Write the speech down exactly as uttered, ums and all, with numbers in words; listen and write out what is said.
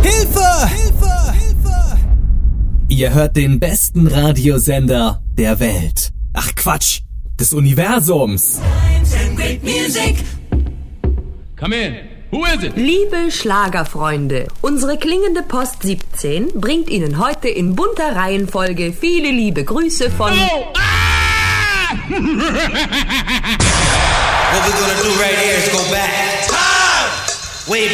Hilfe! Hilfe! Hilfe! Ihr hört den besten Radiosender der Welt. Ach Quatsch, des Universums. Come in. Who is it? Liebe Schlagerfreunde, unsere klingende Post siebzehn bringt Ihnen heute in bunter Reihenfolge viele liebe Grüße von... Oh! Ah! What we're gonna do right here is go back. Time! Way